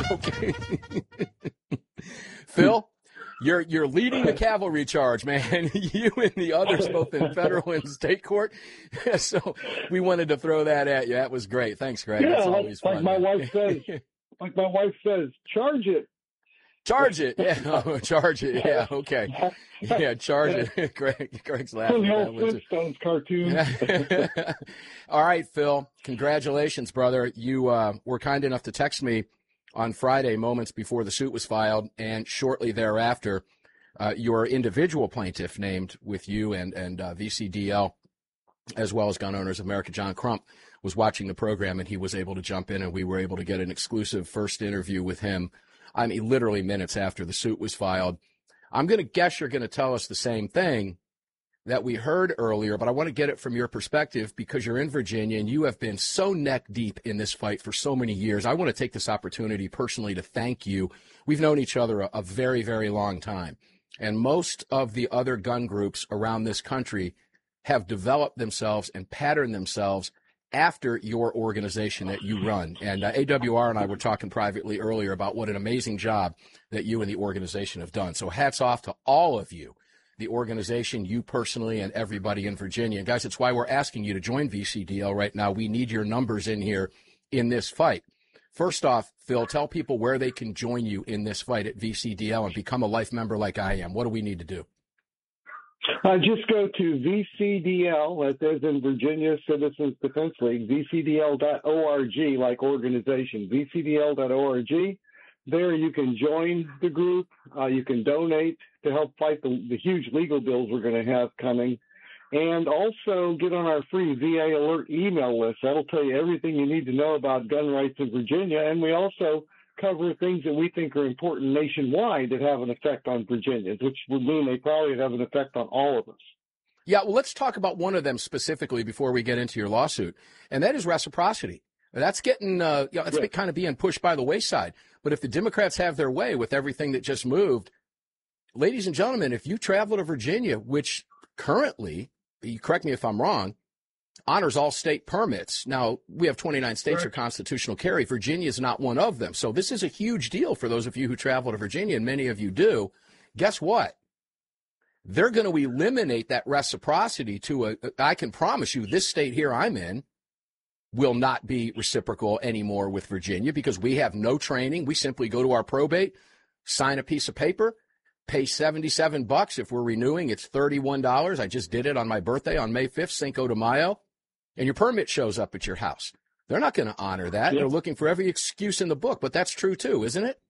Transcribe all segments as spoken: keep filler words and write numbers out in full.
Okay. Phil, you're you're leading the cavalry charge, man. You and the others, both in federal and state court. So we wanted to throw that at you. That was great. Thanks, Greg. Yeah, That's like, always fun. like my man. wife says, like my wife says, charge it. Charge it. Yeah, oh, charge it. Yeah, okay. Yeah, charge it. Greg, Greg's laughing. The at old that one, too. Flintstones cartoon. All right, Phil. Congratulations, brother. You uh, were kind enough to text me on Friday, moments before the suit was filed, and shortly thereafter, uh, your individual plaintiff named with you and, and uh, V C D L, as well as Gun Owners of America, John Crump, was watching the program, and he was able to jump in, and we were able to get an exclusive first interview with him. I mean, literally minutes after the suit was filed. I'm going to guess you're going to tell us the same thing that we heard earlier, but I want to get it from your perspective because you're in Virginia and you have been so neck deep in this fight for so many years. I want to take this opportunity personally to thank you. We've known each other a, a very, very long time, and most of the other gun groups around this country have developed themselves and patterned themselves after your organization that you run. And uh, A W R and I were talking privately earlier about what an amazing job that you and the organization have done. So hats off to all of you, the organization, you personally, and everybody in Virginia. And guys, it's why we're asking you to join V C D L right now. We need your numbers in here in this fight. First off, Phil, tell people where they can join you in this fight at V C D L and become a life member like I am. What do we need to do? Uh, just go to V C D L, that is in Virginia Citizens Defense League, V C D L dot org, like organization, V C D L dot org. There you can join the group. Uh, you can donate to help fight the, the huge legal bills we're going to have coming. And also get on our free V A Alert email list. That'll tell you everything you need to know about gun rights in Virginia. And we also cover things that we think are important nationwide that have an effect on Virginians, which would mean they probably have an effect on all of us. Yeah, well, let's talk about one of them specifically before we get into your lawsuit, and that is reciprocity. That's getting, uh, you know, that's Right. kind of being pushed by the wayside. But if the Democrats have their way with everything that just moved, ladies and gentlemen, if you travel to Virginia, which currently, you correct me if I'm wrong, honors all state permits. Now, we have twenty-nine states Right. are constitutional carry. Virginia is not one of them. So this is a huge deal for those of you who travel to Virginia, and many of you do. Guess what? They're going to eliminate that reciprocity to a, I can promise you this state here I'm in will not be reciprocal anymore with Virginia because we have no training. We simply go to our probate, sign a piece of paper, pay seventy-seven bucks. If we're renewing, it's thirty-one dollars. I just did it on my birthday on May fifth, Cinco de Mayo, and your permit shows up at your house. They're not going to honor that. Yeah. They're looking for every excuse in the book, but that's true too, isn't it?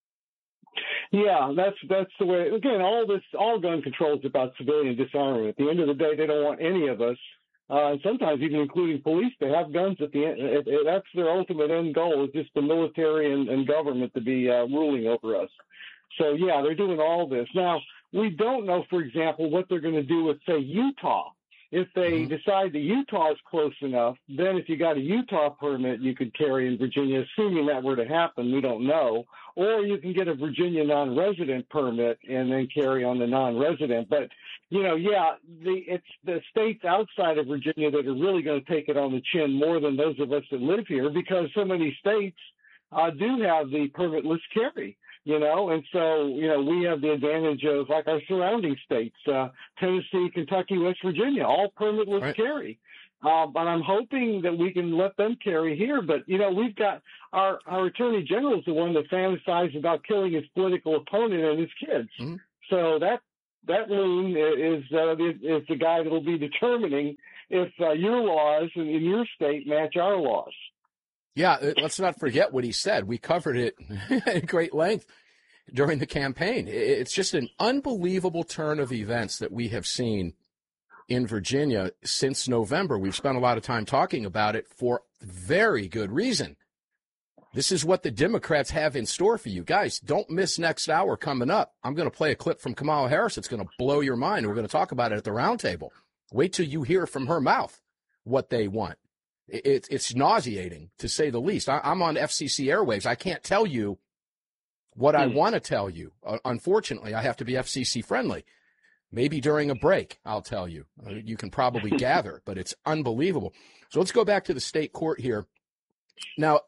Yeah, that's that's the way. Again, all this, all gun control is about civilian disarmament. At the end of the day, they don't want any of us, uh, and sometimes even including police, to have guns. At the end, it, it, that's their ultimate end goal, is just the military and, and government to be uh, ruling over us. So yeah, they're doing all this now. We don't know, for example, what they're going to do with, say, Utah. If they Mm-hmm. decide that Utah is close enough, then if you got a Utah permit, you could carry in Virginia, assuming that were to happen. We don't know. Or you can get a Virginia non-resident permit and then carry on the non-resident. But, you know, yeah, the, it's the states outside of Virginia that are really going to take it on the chin more than those of us that live here, because so many states uh, do have the permitless carry. You know, and so, you know, we have the advantage of, like, our surrounding states, uh, Tennessee, Kentucky, West Virginia, all permitless Right. carry. Uh, but I'm hoping that we can let them carry here. But, you know, we've got our, our attorney general is the one that fantasized about killing his political opponent and his kids. Mm-hmm. So that that loon is, uh, is the guy that will be determining if uh, your laws in, in your state match our laws. Yeah, uh, let's not forget what he said. We covered it at great length during the campaign. It's just an unbelievable turn of events that we have seen in Virginia since November. We've spent a lot of time talking about it for very good reason. This is what the Democrats have in store for you. Guys, don't miss next hour coming up. I'm going to play a clip from Kamala Harris. It's going to blow your mind. We're going to talk about it at the roundtable. Wait till you hear from her mouth what they want. It's it's nauseating, to say the least. I, I'm on F C C airwaves. I can't tell you what I want to tell you. Uh, unfortunately, I have to be F C C friendly. Maybe during a break, I'll tell you. Uh, you can probably gather, but it's unbelievable. So let's go back to the state court here. Now,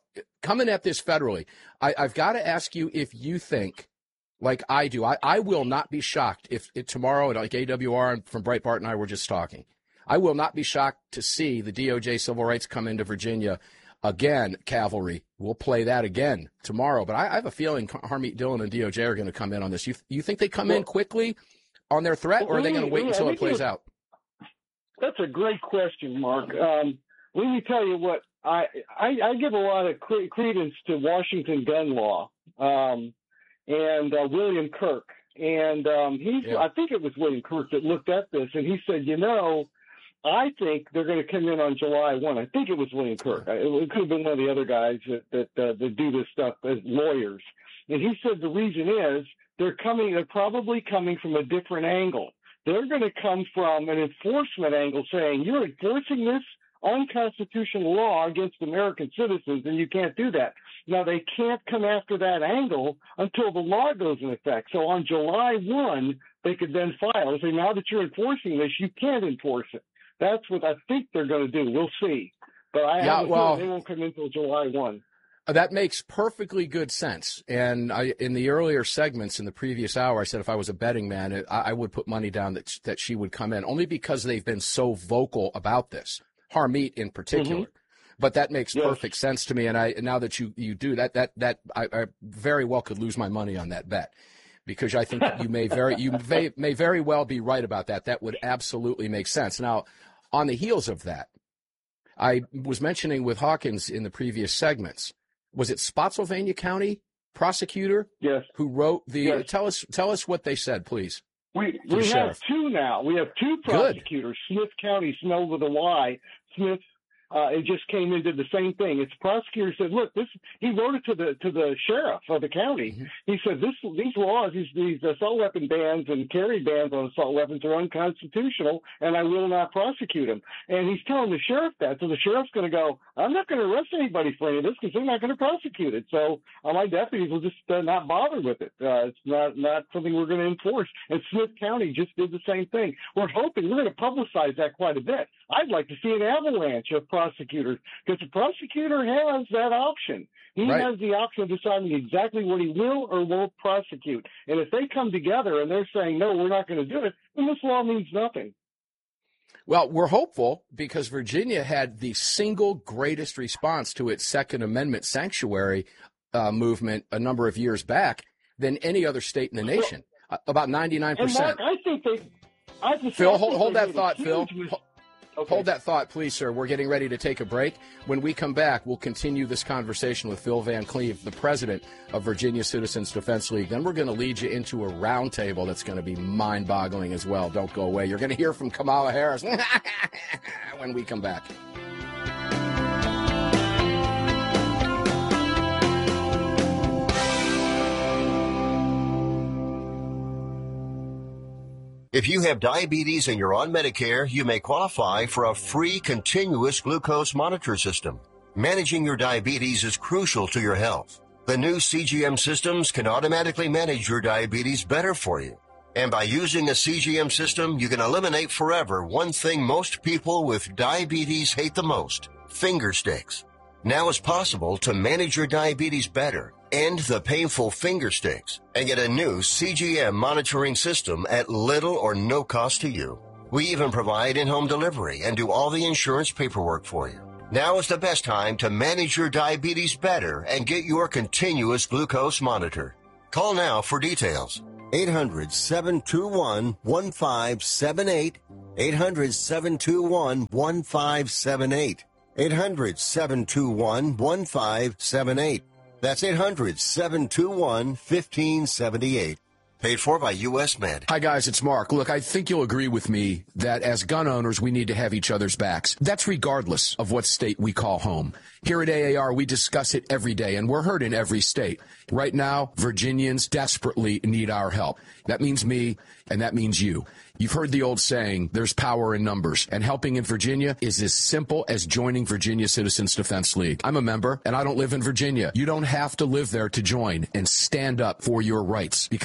coming at this federally, I, I've got to ask you if you think, like I do, I, I will not be shocked if, if tomorrow, like A W R and from Breitbart and I were just talking, I will not be shocked to see the D O J civil rights come into Virginia again. Cavalry, we'll play that again tomorrow. But I, I have a feeling Harmeet Dillon and D O J are going to come in on this. You you think they come well, in quickly on their threat, or are they going to wait yeah, until it plays out? That's a great question, Mark. Um, let me tell you what, I, I, I give a lot of cre- credence to Washington gun law um, and uh, William Kirk. And um, he's, yeah. I think it was William Kirk that looked at this, and he said, you know, I think they're going to come in on July first. I think it was William Kirk. It could have been one of the other guys that, that, uh, that do this stuff as lawyers. And he said the reason is they're coming, they're probably coming from a different angle. They're going to come from an enforcement angle saying, you're enforcing this unconstitutional law against American citizens, and you can't do that. Now, they can't come after that angle until the law goes in effect. So on July first, they could then file and say, now that you're enforcing this, you can't enforce it. That's what I think they're going to do. We'll see. But I yeah, have a well, feeling they won't come in until July first. That makes perfectly good sense. And I, in the earlier segments in the previous hour, I said if I was a betting man, I, I would put money down that that she would come in, only because they've been so vocal about this, Harmeet in particular. Mm-hmm. But that makes yes. perfect sense to me. And I now that you, you do that, that that I, I very well could lose my money on that bet, because I think that you may very you may, may very well be right about that. That would absolutely make sense. Now, on the heels of that, I was mentioning with Hawkins in the previous segments. Was it Spotsylvania County prosecutor? Yes. Who wrote the? Yes. Tell us, tell us what they said, please. We we have sheriff. two now. We have two prosecutors. Good. Smith County, spelled with a Y. Smith. Uh, it just came into the same thing. Its prosecutor said, "Look, this." He wrote it to the to the sheriff of the county. Mm-hmm. He said, "This these laws, these these assault weapon bans and carry bans on assault weapons are unconstitutional, and I will not prosecute them." And he's telling the sheriff that. So the sheriff's going to go, "I'm not going to arrest anybody for any of this because they're not going to prosecute it." So uh, my deputies will just uh, not bother with it. Uh, it's not not something we're going to enforce. And Smith County just did the same thing. We're hoping we're going to publicize that quite a bit. I'd like to see an avalanche of prosecutors, because the prosecutor has that option. He right. has the option of deciding exactly what he will or won't prosecute. And if they come together and they're saying, no, we're not going to do it, then this law means nothing. Well, we're hopeful, because Virginia had the single greatest response to its Second Amendment sanctuary uh, movement a number of years back than any other state in the nation, well, uh, about ninety-nine percent. And Mark, I think they I just Phil, hold, hold that thought, Phil. Mis- Okay. Hold that thought, please, sir. We're getting ready to take a break. When we come back, we'll continue this conversation with Phil Van Cleve, the president of Virginia Citizens Defense League. Then we're going to lead you into a roundtable that's going to be mind-boggling as well. Don't go away. You're going to hear from Kamala Harris when we come back. If you have diabetes and you're on Medicare, you may qualify for a free continuous glucose monitor system. Managing your diabetes is crucial to your health. The new C G M systems can automatically manage your diabetes better for you. And by using a C G M system, you can eliminate forever one thing most people with diabetes hate the most: finger sticks. Now it's possible to manage your diabetes better, end the painful finger sticks, and get a new C G M monitoring system at little or no cost to you. We even provide in-home delivery and do all the insurance paperwork for you. Now is the best time to manage your diabetes better and get your continuous glucose monitor. Call now for details. eight hundred, seven two one, one five seven eight. eight hundred, seven two one, one five seven eight. eight hundred, seven two one, one five seven eight. That's eight hundred, seven two one, one five seven eight. Paid for by U S Med. Hi, guys. It's Mark. Look, I think you'll agree with me that as gun owners, we need to have each other's backs. That's regardless of what state we call home. Here at A A R, we discuss it every day, and we're heard in every state. Right now, Virginians desperately need our help. That means me, and that means you. You've heard the old saying, there's power in numbers, and helping in Virginia is as simple as joining Virginia Citizens Defense League. I'm a member, and I don't live in Virginia. You don't have to live there to join and stand up for your rights, because it is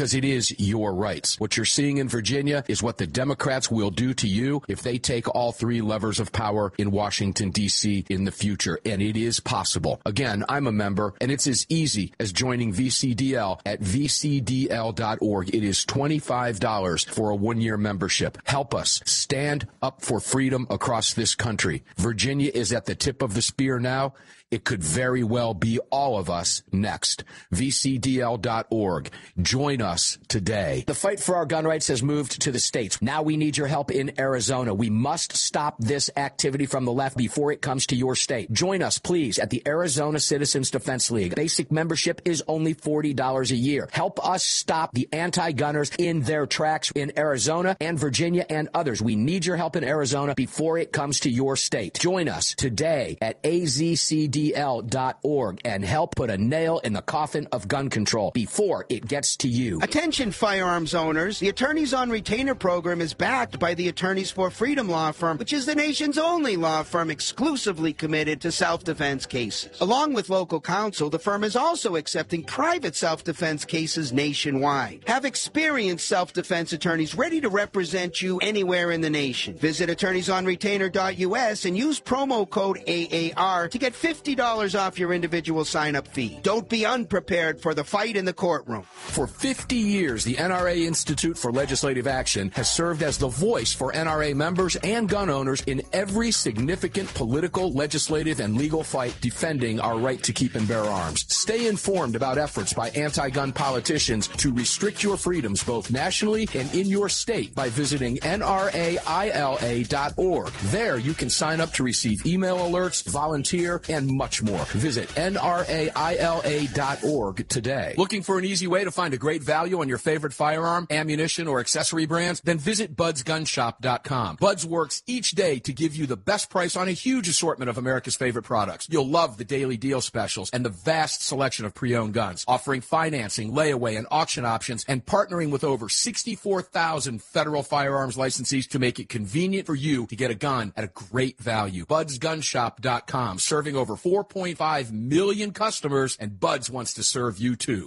is your rights. What you're seeing in Virginia is what the Democrats will do to you if they take all three levers of power in Washington, D C in the future. And it is possible. Again, I'm a member, and it's as easy as joining V C D L at V C D L dot org. It is twenty-five dollars for a one-year membership. Help us stand up for freedom across this country. Virginia is at the tip of the spear now. It could very well be all of us next. V C D L dot org. Join us today. The fight for our gun rights has moved to the states. Now we need your help in Arizona. We must stop this activity from the left before it comes to your state. Join us, please, at the Arizona Citizens Defense League. Basic membership is only forty dollars a year. Help us stop the anti-gunners in their tracks in Arizona and Virginia and others. We need your help in Arizona before it comes to your state. Join us today at A Z C D L dot org and help put a nail in the coffin of gun control before it gets to you. Attention firearms owners. The Attorneys on Retainer program is backed by the Attorneys for Freedom law firm, which is the nation's only law firm exclusively committed to self-defense cases. Along with local counsel, the firm is also accepting private self-defense cases nationwide. Have experienced self-defense attorneys ready to represent you anywhere in the nation. Visit attorneys on retainer dot U S and use promo code A A R to get fifty dollars off your individual sign-up fee. Don't be unprepared for the fight in the courtroom. For fifty years, the N R A Institute for Legislative Action has served as the voice for N R A members and gun owners in every significant political, legislative, and legal fight defending our right to keep and bear arms. Stay informed about efforts by anti-gun politicians to restrict your freedoms both nationally and in your state by visiting N R A I L A dot org. There you can sign up to receive email alerts, volunteer, and much more. Visit N R A I L A dot org today. Looking for an easy way to find a great value on your favorite firearm, ammunition, or accessory brands? Then visit Buds Gun Shop dot com. Buds works each day to give you the best price on a huge assortment of America's favorite products. You'll love the daily deal specials and the vast selection of pre-owned guns, offering financing, layaway, and auction options, and partnering with over sixty-four thousand federal firearms licensees to make it convenient for you to get a gun at a great value. Buds Gun Shop dot com, serving over four point five million customers, and Buds wants to serve you too.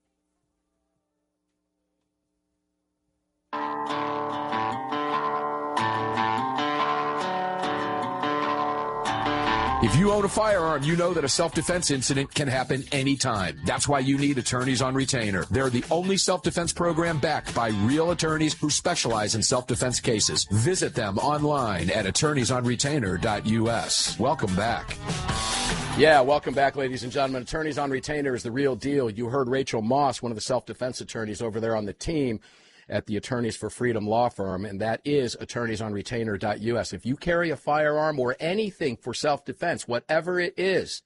If you own a firearm, you know that a self-defense incident can happen anytime. That's why you need Attorneys on Retainer. They're the only self-defense program backed by real attorneys who specialize in self-defense cases. Visit them online at attorneys on retainer dot U S. Welcome back. Yeah, welcome back, ladies and gentlemen. Attorneys on Retainer is the real deal. You heard Rachel Moss, one of the self-defense attorneys over there on the team at the Attorneys for Freedom law firm, and that is attorneys on retainer dot U S. If you carry a firearm or anything for self-defense, whatever it is,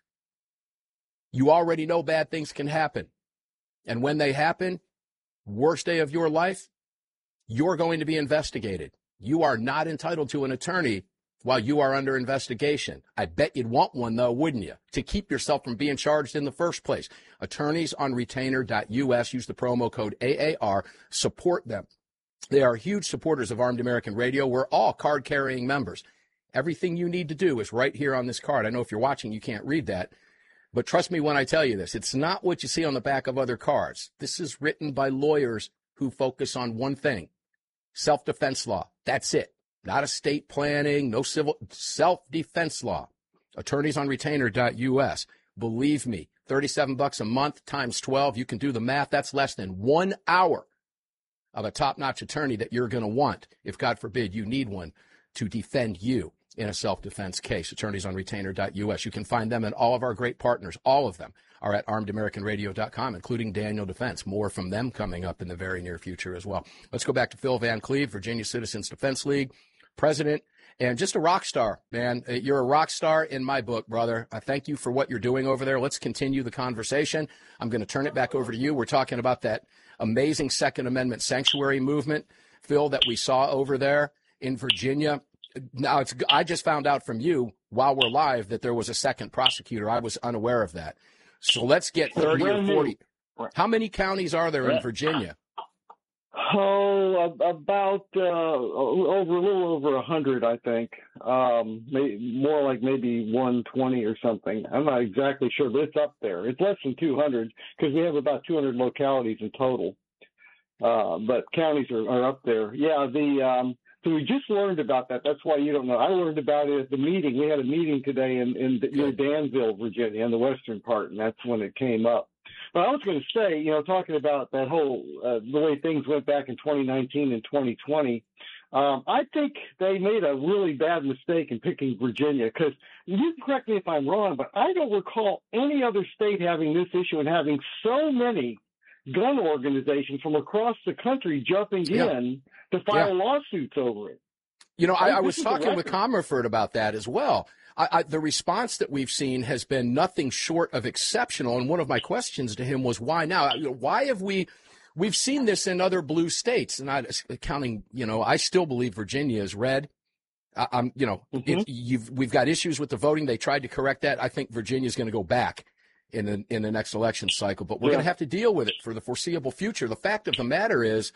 you already know bad things can happen. And when they happen, worst day of your life, you're going to be investigated. You are not entitled to an attorney while you are under investigation. I bet you'd want one, though, wouldn't you, to keep yourself from being charged in the first place. attorneys on retainer dot U S. Use the promo code A A R. Support them. They are huge supporters of Armed American Radio. We're all card-carrying members. Everything you need to do is right here on this card. I know if you're watching, you can't read that. But trust me when I tell you this. It's not what you see on the back of other cards. This is written by lawyers who focus on one thing, self-defense law. That's it. Not estate planning, no civil, self-defense law. attorneys on retainer dot U S. Believe me, thirty-seven bucks a month times twelve, you can do the math. That's less than one hour of a top-notch attorney that you're going to want, if God forbid you need one, to defend you in a self-defense case. attorneys on retainer dot U S. You can find them and all of our great partners. All of them are at armed american radio dot com, including Daniel Defense. More from them coming up in the very near future as well. Let's go back to Phil Van Cleve, Virginia Citizens Defense League president, and just a rock star, man. You're a rock star in my book, brother. I thank you for what you're doing over there. Let's continue the conversation. I'm going to turn it back over to you. We're talking about that amazing Second Amendment sanctuary movement, Phil, that we saw over there in Virginia. Now, it's, I just found out from you while we're live that there was a second prosecutor. I was unaware of that. So let's get thirty or forty. How many counties are there in Virginia? Oh, about uh, over a little over a hundred, I think. Um, may, more like maybe one twenty or something. I'm not exactly sure, but it's up there. It's less than two hundred because we have about two hundred localities in total. uh, but counties are, are up there. Yeah, the um, so we just learned about that. That's why you don't know. I learned about it at the meeting. We had a meeting today in, in near Danville, Virginia, in the western part, and that's when it came up. But I was going to say, you know, talking about that whole uh, the way things went back in twenty nineteen and twenty twenty, um, I think they made a really bad mistake in picking Virginia, because you can correct me if I'm wrong, but I don't recall any other state having this issue and having so many gun organizations from across the country jumping yeah. in to file yeah. lawsuits over it. You know, I, I was talking with Comerford about that as well. I, I, the response that we've seen has been nothing short of exceptional. And one of my questions to him was, why now? Why have we – we've seen this in other blue states, and I counting – you know, I still believe Virginia is red. I, I'm, you know, mm-hmm. it, you've, we've got issues with the voting. They tried to correct that. I think Virginia is going to go back in the, in the next election cycle. But we're yeah. going to have to deal with it for the foreseeable future. The fact of the matter is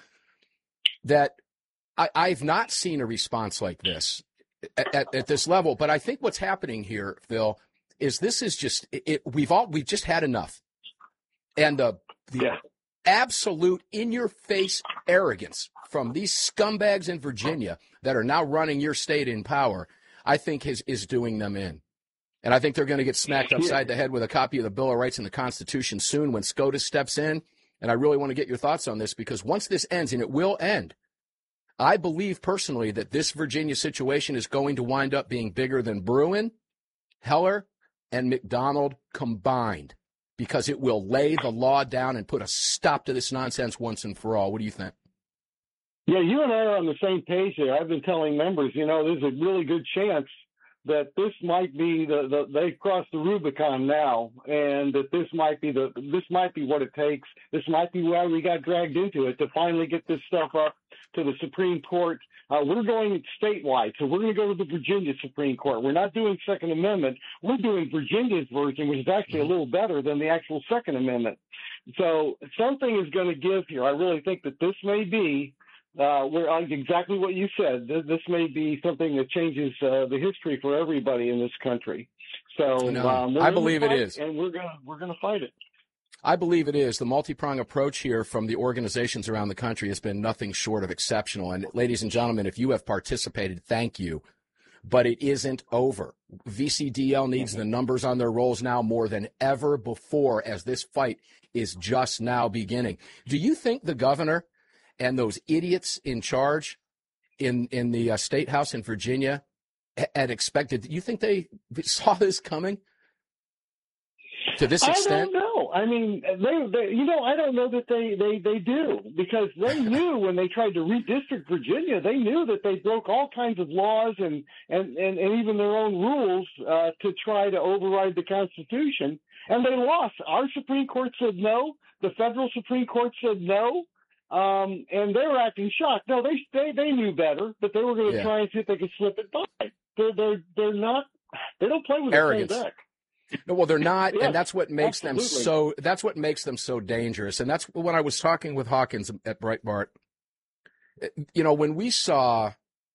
that I, I've not seen a response like this. At, at, at this level, but I think what's happening here, Phil, is this is just it, it, we've all we've just had enough, and the the yeah. absolute in-your-face arrogance from these scumbags in Virginia that are now running your state in power, I think is is doing them in, and I think they're going to get smacked upside the head with a copy of the Bill of Rights and the Constitution soon when SCOTUS steps in. And I really want to get your thoughts on this, because once this ends, and it will end, I believe personally that this Virginia situation is going to wind up being bigger than Bruen, Heller, and McDonald combined, because it will lay the law down and put a stop to this nonsense once and for all. What do you think? Yeah, you and I are on the same page there. I've been telling members, you know, there's a really good chance that this might be the, the they've crossed the Rubicon now, and that this might be the this might be what it takes. This might be why we got dragged into it, to finally get this stuff up to the Supreme Court. Uh, we're going statewide, so we're going to go to the Virginia Supreme Court. We're not doing Second Amendment. We're doing Virginia's version, which is actually a little better than the actual Second Amendment. So something is going to give here. I really think that this may be Uh, we're uh, exactly what you said. This, this may be something that changes uh, the history for everybody in this country. So no, um, I believe it is, and we're gonna we're gonna fight it. I believe it is. The multi-pronged approach here from the organizations around the country has been nothing short of exceptional. And ladies and gentlemen, if you have participated, thank you. But it isn't over. V C D L needs the numbers on their rolls now more than ever before, as this fight is just now beginning. Do you think the governor and those idiots in charge in in the uh, State House in Virginia had expected? Do you think they saw this coming to this extent? I don't know. I mean, they, they, you know, I don't know that they, they, they do, because they knew when they tried to redistrict Virginia, they knew that they broke all kinds of laws and, and, and, and even their own rules uh, to try to override the Constitution, and they lost. Our Supreme Court said no. The federal Supreme Court said no. Um, and they were acting shocked. No, they they they knew better, but they were going to yeah. try and see if they could slip it by. They're they're they're not. They don't play with arrogance. the same deck. No, well, they're not, yes, and that's what makes absolutely. them so. That's what makes them so dangerous. And that's when I was talking with Hawkins at Breitbart. You know, when we saw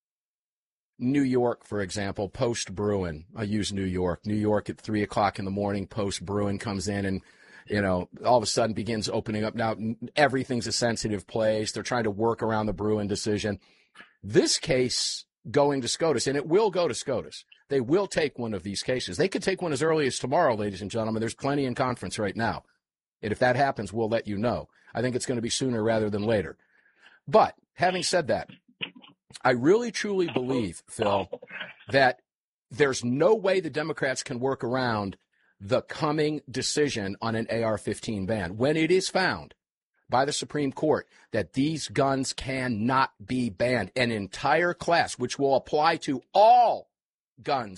New York, for example, post Bruen. I use New York. New York at three o'clock in the morning, post Bruen comes in and. You know, all of a sudden begins opening up. Now, everything's a sensitive place. They're trying to work around the Bruen decision. This case going to SCOTUS, and it will go to SCOTUS. They will take one of these cases. They could take one as early as tomorrow, ladies and gentlemen. There's plenty in conference right now. And if that happens, we'll let you know. I think it's going to be sooner rather than later. But having said that, I really, truly believe, Phil, that there's no way the Democrats can work around the coming decision on an A R fifteen ban when it is found by the Supreme Court that these guns cannot be banned. An entire class, which will apply to all guns